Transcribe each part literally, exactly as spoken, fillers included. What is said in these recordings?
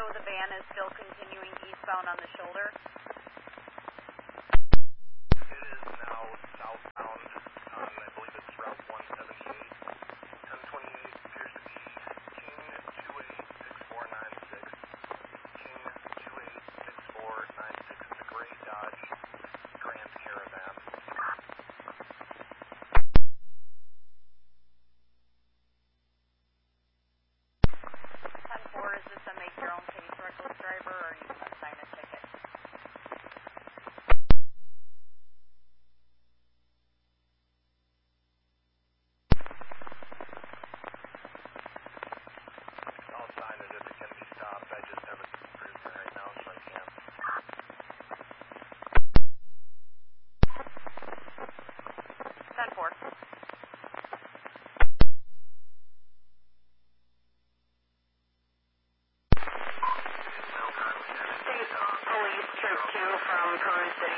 So the van is still continuing eastbound on the shoulder? It is now southbound on, I believe it's Route one seventy-eight. ten twenty-eight appears to be King two eight six four nine six. King two eight six four nine six. It's a gray Dodge Grand Caravan. ten four, is this a make your own pace reckless driver, or are you going to sign a ticket? I'll sign it if it can be stopped. I just have a prisoner right now, so I can't. ten four. State Police Troop two from Peru City.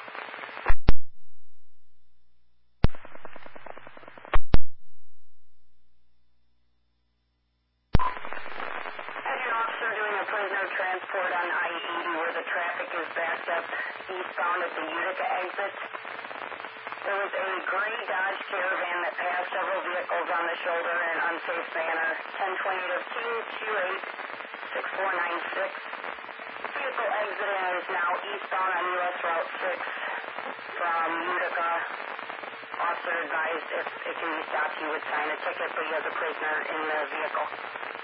As an officer doing a prisoner transport on I eighty where the traffic is backed up eastbound at the Utica exit, there was a gray Dodge Caravan that passed several vehicles on the shoulder in an unsafe manner. ten twenty-eight of King two eight six four nine six. Vehicle exiting is now eastbound on U S Route six from Utica. Officer advised if it can be stopped, he would sign a ticket, but he has a prisoner in the vehicle.